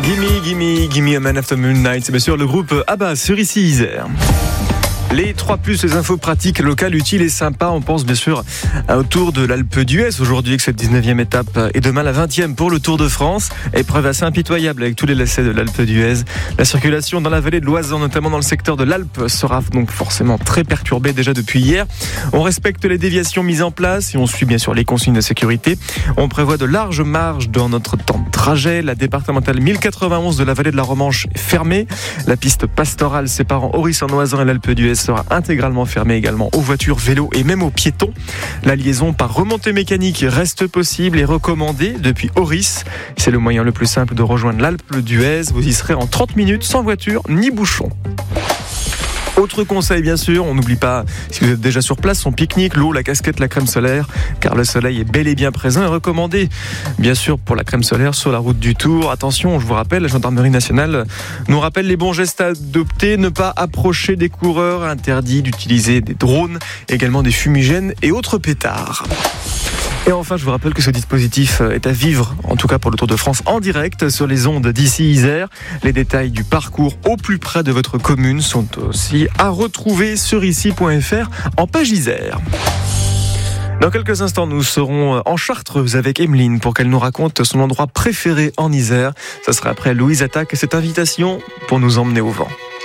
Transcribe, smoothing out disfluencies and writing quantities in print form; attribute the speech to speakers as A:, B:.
A: Gimme a Man After Moonlight. C'est bien sûr le groupe ABBA sur ici Isère. Les 3+, les infos pratiques, locales, utiles et sympas. On pense bien sûr au Tour de l'Alpe d'Huez aujourd'hui avec cette 19e étape et demain la 20e pour le Tour de France. Épreuve assez impitoyable avec tous les lacets de l'Alpe d'Huez. La circulation dans la vallée de l'Oisans, notamment dans le secteur de l'Alpe, sera donc forcément très perturbée déjà depuis hier. On respecte les déviations mises en place et on suit bien sûr les consignes de sécurité. On prévoit de larges marges dans notre temps de trajet. La départementale 1091 de la vallée de la Romanche est fermée. La piste pastorale séparant Oris-en-Oisans et l'Alpe d'Huez sera intégralement fermée également aux voitures, vélos et même aux piétons. La liaison par remontée mécanique reste possible et recommandée depuis Oris. C'est le moyen le plus simple de rejoindre l'Alpe d'Huez. Vous y serez en 30 minutes sans voiture ni bouchon. Autre conseil bien sûr, on n'oublie pas, si vous êtes déjà sur place, son pique-nique, l'eau, la casquette, la crème solaire, car le soleil est bel et bien présent et recommandé. Bien sûr pour la crème solaire sur la route du Tour. Attention, je vous rappelle, la gendarmerie nationale nous rappelle les bons gestes à adopter, ne pas approcher des coureurs, interdit d'utiliser des drones, également des fumigènes et autres pétards. Et enfin, je vous rappelle que ce dispositif est à vivre, en tout cas pour le Tour de France, en direct sur les ondes d'ici Isère. Les détails du parcours au plus près de votre commune sont aussi à retrouver sur ici.fr en page Isère. Dans quelques instants, nous serons en Chartreuse avec Emeline pour qu'elle nous raconte son endroit préféré en Isère. Ça sera après Louise Attaque et cette invitation pour nous emmener au vent.